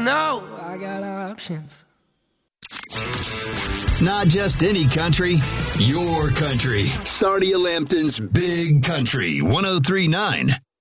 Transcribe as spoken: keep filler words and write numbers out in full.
know I got options. Not just any country, your country. Sarnia Lambton's Big Country, one oh three point nine